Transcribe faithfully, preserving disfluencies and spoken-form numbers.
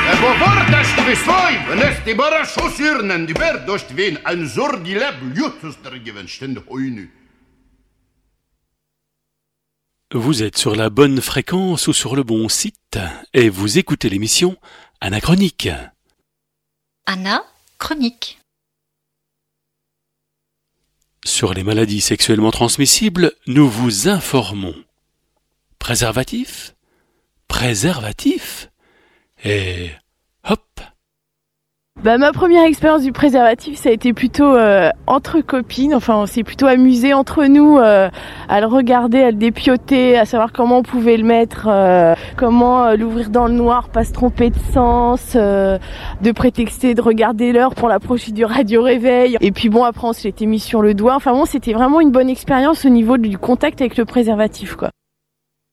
Vous êtes sur la bonne fréquence ou sur le bon site et vous écoutez l'émission Anachronique. Anachronique. Sur les maladies sexuellement transmissibles, nous vous informons. Préservatif, préservatif, et hop. Bah, ma première expérience du préservatif, ça a été plutôt euh, entre copines. Enfin, on s'est plutôt amusé entre nous euh, à le regarder, à le dépioter, à savoir comment on pouvait le mettre, euh, comment euh, l'ouvrir dans le noir, pas se tromper de sens, euh, de prétexter de regarder l'heure pour la procédure radio-réveil. Et puis bon, après on se l'était mis sur le doigt. Enfin bon, c'était vraiment une bonne expérience au niveau du contact avec le préservatif, quoi.